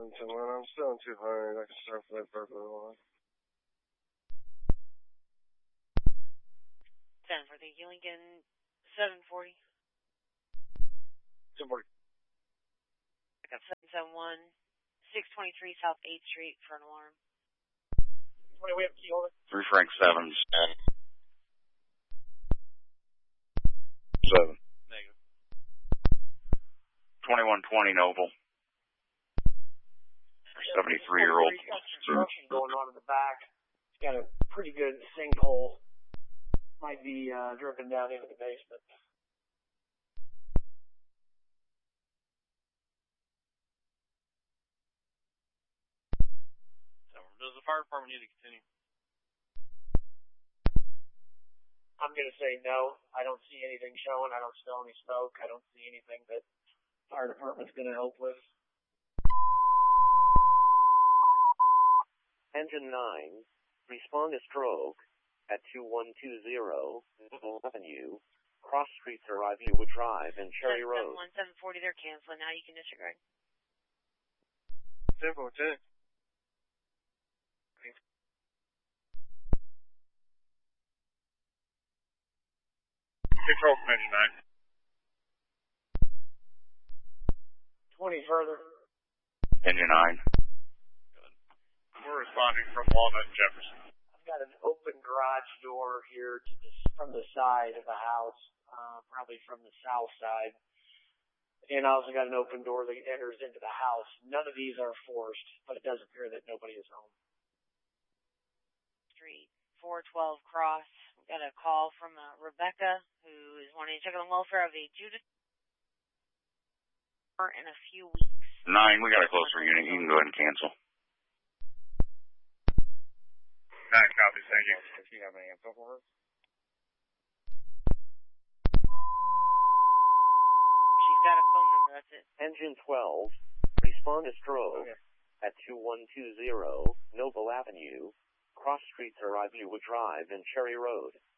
Until when I'm still 200, I can start for that purple one. 10 for the Lincoln 740. 240. Pick up 771, 623 South 8th Street for an alarm. 20, we have key holder. 3 Frank 7s. 7. Negative. 2120 Noble. 73-year-old. Construction going on in the back. It's got a pretty good sinkhole. Might be driven down into the basement. So, does the fire department need to continue? I'm going to say no. I don't see anything showing. I don't smell any smoke. I don't see anything that fire department's going to help with. Engine 9, respond to stroke at 2120 Noble Avenue, Cross Streets or Ivywood Drive and Cherry Road. 740, they're canceling. Now you can disregard. 742. Control from engine 9. 20 further. Engine 9. Good. We're responding from Walnut and Jefferson. I've got an open garage door here to from the side of the house, probably from the south side. And I also got an open door that enters into the house. None of these are forced, but it does appear that nobody is home. Street 412 Cross. We got a call from Rebecca, who is wanting to check on the welfare of a Judith in a few weeks. 9, we got a closer unit. You can go ahead and cancel. 9 copies, thank you. If you have any info for us. She's got a phone number, that's it. Engine 12, respond to stroke at 2120 Noble Avenue, Cross Streets or Ivywood Drive and Cherry Road.